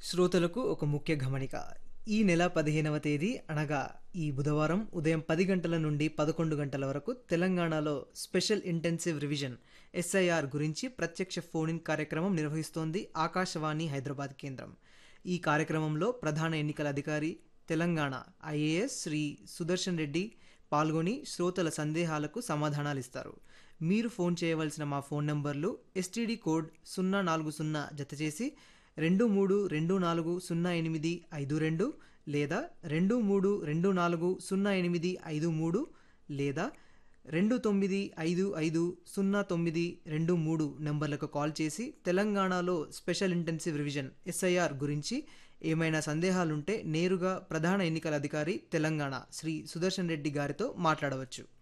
శ్రోతలకు ఒక ముఖ్య గమనిక. ఈ నెల 15వ తేదీ అనగా ఈ బుధవారం ఉదయం 10 గంటల నుండి 11 గంటల వరకు తెలంగాణలో స్పెషల్ ఇంటెన్సివ్ రివిజన్ ఎస్ఐఆర్ గురించి ప్రత్యక్ష ఫోన్ ఇన్ కార్యక్రమం నిర్వహిస్తోంది ఆకాశవాణి హైదరాబాద్ కేంద్రం. ఈ కార్యక్రమంలో ప్రధాన ఎన్నికల అధికారి తెలంగాణ ఐఏఎస్ శ్రీ సుదర్శన్ రెడ్డి పాల్గొని శ్రోతల సందేహాలకు సమాధానాలిస్తారు. మీరు ఫోన్ చేయవలసిన మా ఫోన్ నంబర్లు ఎస్టీడీ కోడ్ 040 జతచేసి 23240852 లేదా 23240853 లేదా 29550923 నంబర్లకు కాల్ చేసి తెలంగాణలో స్పెషల్ ఇంటెన్సివ్ రివిజన్ ఎస్ఐఆర్ గురించి ఏమైనా సందేహాలుంటే నేరుగా ప్రధాన ఎన్నికల అధికారి తెలంగాణ శ్రీ సుదర్శన్ రెడ్డి గారితో మాట్లాడవచ్చు.